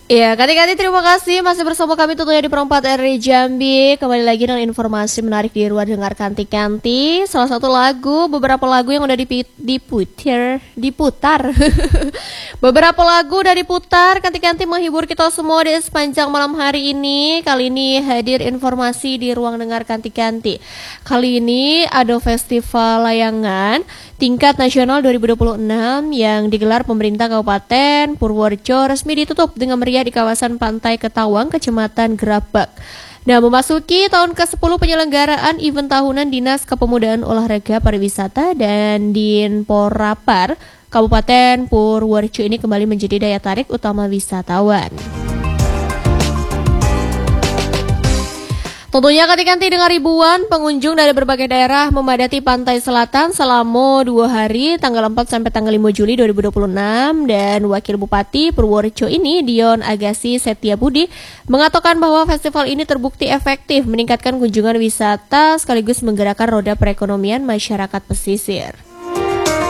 Ya, Kati-Kati terima kasih masih bersama kami tentunya di Perempat RRI Jambi. Kembali lagi dengan informasi menarik di ruang dengar Kanti-Kanti. Salah satu lagu, beberapa lagu yang udah diputar. Beberapa lagu udah diputar, Kanti-Kanti menghibur kita semua di sepanjang malam hari ini. Kali ini hadir informasi di ruang dengar Kanti-Kanti. Kali ini ada festival layangan tingkat nasional 2026 yang digelar pemerintah Kabupaten Purworejo resmi ditutup dengan meriah di kawasan Pantai Ketawang, Kecamatan Gerabak. Nah, memasuki tahun ke-10 penyelenggaraan event tahunan Dinas Kepemudaan Olahraga Pariwisata dan Dinporapar Kabupaten Purworejo ini kembali menjadi daya tarik utama wisatawan. Tentunya Kanti-Kanti dengan ribuan pengunjung dari berbagai daerah memadati pantai selatan selama 2 hari tanggal 4 sampai tanggal 5 Juli 2026 dan Wakil Bupati Purworejo ini Dion Agassi Setiabudi mengatakan bahwa festival ini terbukti efektif meningkatkan kunjungan wisata sekaligus menggerakkan roda perekonomian masyarakat pesisir.